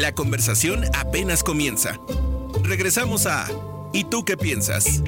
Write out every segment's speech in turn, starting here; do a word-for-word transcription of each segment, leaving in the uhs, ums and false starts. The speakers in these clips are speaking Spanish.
La conversación apenas comienza. Regresamos a ¿Y tú qué piensas?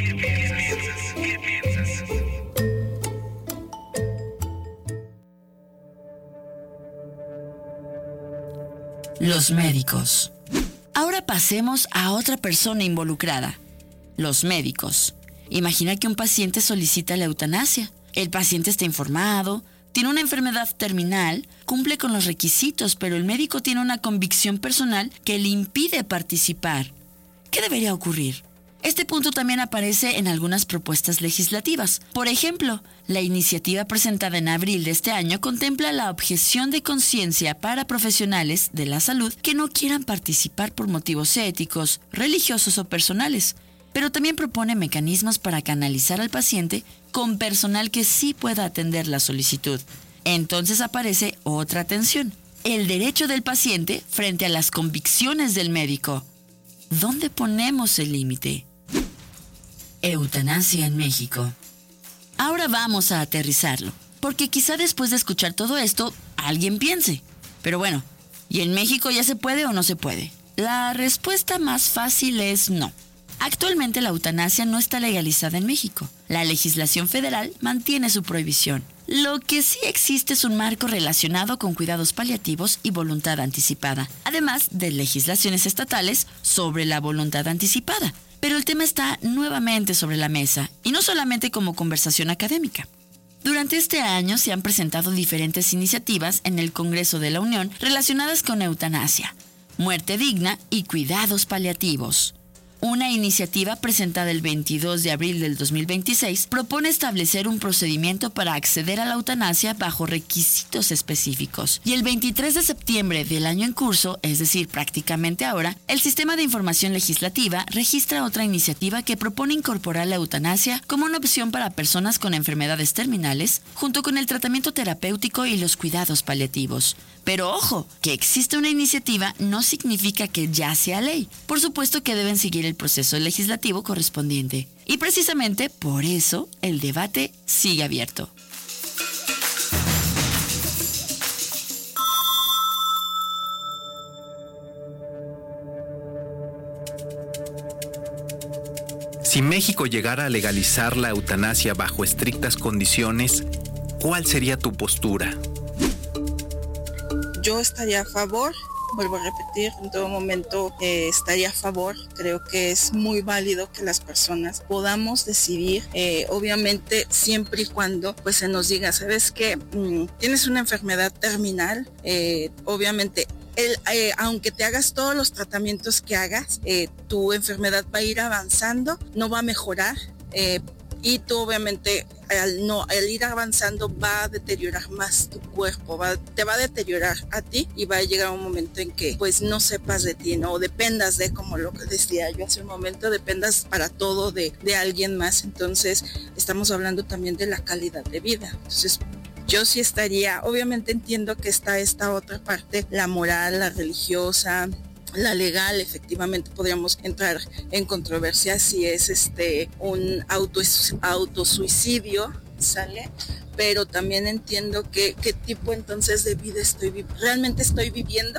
Los médicos. Ahora pasemos a otra persona involucrada. Los médicos. Imagina que un paciente solicita la eutanasia. El paciente está informado, tiene una enfermedad terminal, cumple con los requisitos, pero el médico tiene una convicción personal que le impide participar. ¿Qué debería ocurrir? Este punto también aparece en algunas propuestas legislativas. Por ejemplo, la iniciativa presentada en abril de este año contempla la objeción de conciencia para profesionales de la salud que no quieran participar por motivos éticos, religiosos o personales, pero también propone mecanismos para canalizar al paciente con personal que sí pueda atender la solicitud. Entonces aparece otra tensión: el derecho del paciente frente a las convicciones del médico. ¿Dónde ponemos el límite? Eutanasia en México. Ahora vamos a aterrizarlo, porque quizá después de escuchar todo esto, alguien piense, pero bueno, ¿y en México ya se puede o no se puede? La respuesta más fácil es no. Actualmente la eutanasia no está legalizada en México. La legislación federal mantiene su prohibición. Lo que sí existe es un marco relacionado con cuidados paliativos y voluntad anticipada, además de legislaciones estatales sobre la voluntad anticipada. Pero el tema está nuevamente sobre la mesa, y no solamente como conversación académica. Durante este año se han presentado diferentes iniciativas en el Congreso de la Unión relacionadas con eutanasia, muerte digna y cuidados paliativos. Una iniciativa presentada el veintidós de abril del dos mil veintiséis propone establecer un procedimiento para acceder a la eutanasia bajo requisitos específicos. Y el veintitrés de septiembre del año en curso, es decir, prácticamente ahora, el Sistema de Información Legislativa registra otra iniciativa que propone incorporar la eutanasia como una opción para personas con enfermedades terminales, junto con el tratamiento terapéutico y los cuidados paliativos. Pero ojo, que existe una iniciativa no significa que ya sea ley. Por supuesto que deben seguir el proceso legislativo correspondiente. Y precisamente por eso el debate sigue abierto. Si México llegara a legalizar la eutanasia bajo estrictas condiciones, ¿cuál sería tu postura? Yo estaría a favor, vuelvo a repetir, en todo momento eh, estaría a favor. Creo que es muy válido que las personas podamos decidir, eh, obviamente siempre y cuando pues se nos diga, ¿sabes qué? Mm, tienes una enfermedad terminal, eh, obviamente el, eh, aunque te hagas todos los tratamientos que hagas, eh, tu enfermedad va a ir avanzando, no va a mejorar, eh, y tú obviamente al, no, al ir avanzando va a deteriorar más tu cuerpo, va, te va a deteriorar a ti y va a llegar un momento en que pues no sepas de ti, ¿no? O dependas de, como lo que decía yo hace un momento, dependas para todo de, de alguien más. Entonces estamos hablando también de la calidad de vida. Entonces yo sí estaría, obviamente entiendo que está esta otra parte, la moral, la religiosa, la legal. Efectivamente podríamos entrar en controversia si es este un auto autosuicidio, ¿sale? Pero también entiendo que qué tipo entonces de vida estoy viviendo. ¿Realmente estoy viviendo?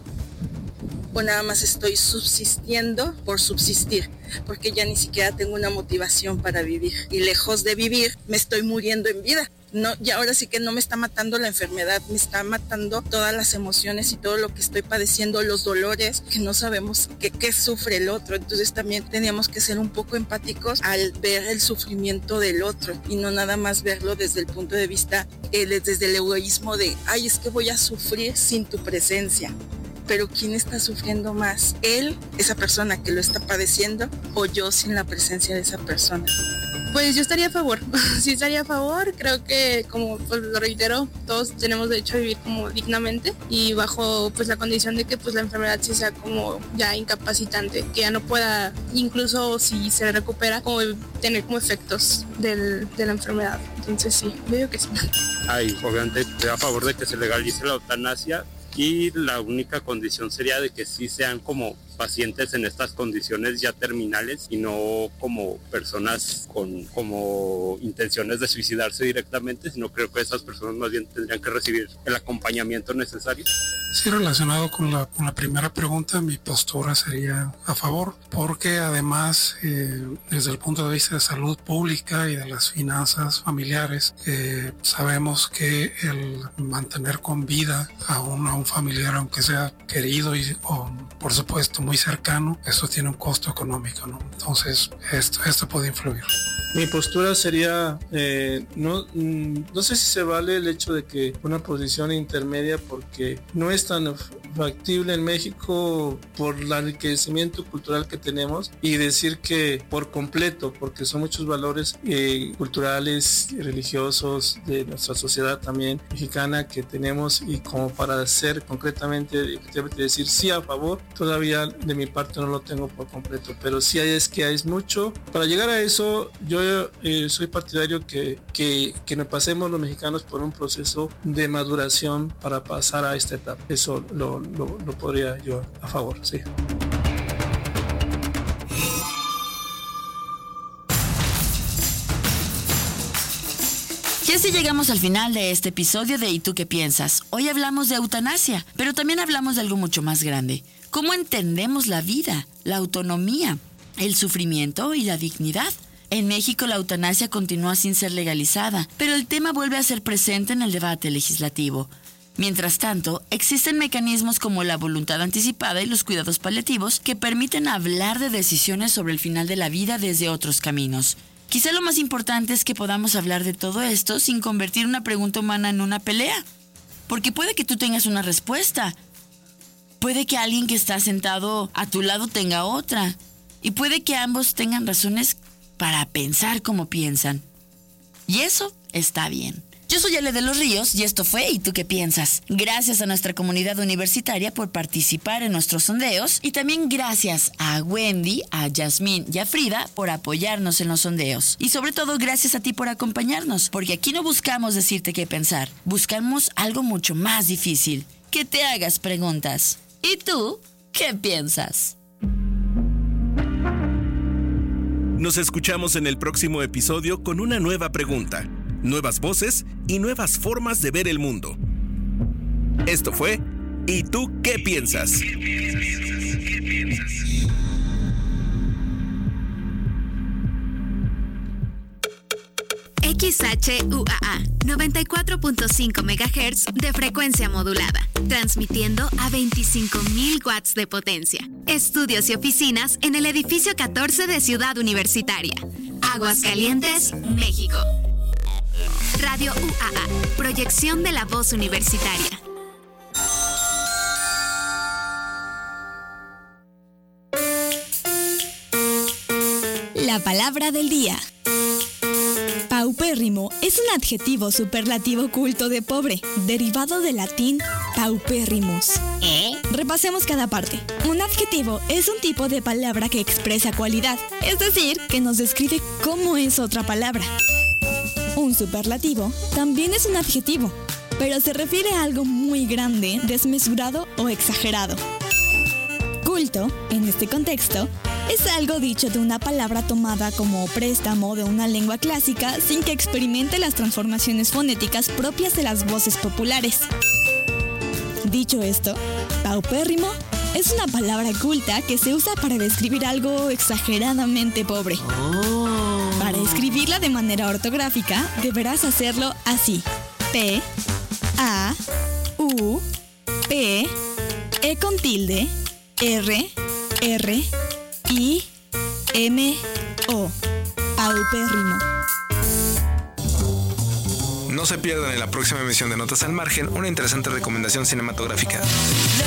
O nada más estoy subsistiendo por subsistir, porque ya ni siquiera tengo una motivación para vivir. Y lejos de vivir, me estoy muriendo en vida. No, y ahora sí que no me está matando la enfermedad, me está matando todas las emociones y todo lo que estoy padeciendo, los dolores, que no sabemos qué, qué sufre el otro. Entonces también teníamos que ser un poco empáticos al ver el sufrimiento del otro y no nada más verlo desde el punto de vista, eh, desde el egoísmo de, ay, es que voy a sufrir sin tu presencia. Pero ¿quién está sufriendo más? ¿Él, esa persona que lo está padeciendo, o yo sin la presencia de esa persona? Pues yo estaría a favor, sí estaría a favor. Creo que, como pues lo reitero, todos tenemos derecho a vivir como dignamente y bajo pues la condición de que pues la enfermedad sí sea como ya incapacitante, que ya no pueda, incluso si se recupera, como tener como efectos del, de la enfermedad. Entonces sí, yo digo que sí. Ay, obviamente estoy a favor de que se legalice la eutanasia y la única condición sería de que sí sean como pacientes en estas condiciones ya terminales y no como personas con como intenciones de suicidarse directamente, sino creo que esas personas más bien tendrían que recibir el acompañamiento necesario. Sí, relacionado con la, con la primera pregunta, mi postura sería a favor, porque además, eh, desde el punto de vista de salud pública y de las finanzas familiares, eh, sabemos que el mantener con vida a un, a un familiar, aunque sea querido y o, por supuesto muy cercano, eso tiene un costo económico, ¿no? Entonces, esto, esto puede influir. Mi postura sería, eh, no, no sé si se vale el hecho de que una posición intermedia, porque no es tan factible en México por el enriquecimiento cultural que tenemos, y decir que por completo, porque son muchos valores eh, culturales y religiosos de nuestra sociedad también mexicana que tenemos, y como para hacer concretamente, efectivamente decir sí a favor, todavía de mi parte no lo tengo por completo, pero sí hay, es que hay mucho. Para llegar a eso, yo Yo eh, soy partidario que, que, que nos pasemos los mexicanos por un proceso de maduración para pasar a esta etapa. Eso lo, lo, lo podría yo a favor, sí. Y así llegamos al final de este episodio de ¿Y tú qué piensas? Hoy hablamos de eutanasia, pero también hablamos de algo mucho más grande. ¿Cómo entendemos la vida, la autonomía, el sufrimiento y la dignidad? En México la eutanasia continúa sin ser legalizada, pero el tema vuelve a ser presente en el debate legislativo. Mientras tanto, existen mecanismos como la voluntad anticipada y los cuidados paliativos que permiten hablar de decisiones sobre el final de la vida desde otros caminos. Quizá lo más importante es que podamos hablar de todo esto sin convertir una pregunta humana en una pelea. Porque puede que tú tengas una respuesta. Puede que alguien que está sentado a tu lado tenga otra. Y puede que ambos tengan razones para pensar como piensan. Y eso está bien. Yo soy Ale de los Ríos y esto fue ¿Y tú qué piensas? Gracias a nuestra comunidad universitaria por participar en nuestros sondeos y también gracias a Wendy, a Yasmín y a Frida por apoyarnos en los sondeos. Y sobre todo gracias a ti por acompañarnos, porque aquí no buscamos decirte qué pensar, buscamos algo mucho más difícil, que te hagas preguntas. ¿Y tú qué piensas? Nos escuchamos en el próximo episodio con una nueva pregunta, nuevas voces y nuevas formas de ver el mundo. Esto fue ¿Y tú qué piensas? X H U A A, noventa y cuatro punto cinco megahertz de frecuencia modulada, transmitiendo a veinticinco mil watts de potencia. Estudios y oficinas en el edificio catorce de Ciudad Universitaria. Aguascalientes, México. Radio U A A, proyección de la voz universitaria. La palabra del día. Paupérrimo es un adjetivo superlativo culto de pobre, derivado del latín paupérrimos. ¿Eh? Repasemos cada parte. Un adjetivo es un tipo de palabra que expresa cualidad, es decir, que nos describe cómo es otra palabra. Un superlativo también es un adjetivo, pero se refiere a algo muy grande, desmesurado o exagerado. Culto, en este contexto, es algo dicho de una palabra tomada como préstamo de una lengua clásica sin que experimente las transformaciones fonéticas propias de las voces populares. Dicho esto, paupérrimo es una palabra culta que se usa para describir algo exageradamente pobre. Oh. Para escribirla de manera ortográfica, deberás hacerlo así: P, A, U, P, E con tilde, R, R, I, M, O. Paupérrimo. No se pierdan en la próxima emisión de Notas al Margen una interesante recomendación cinematográfica.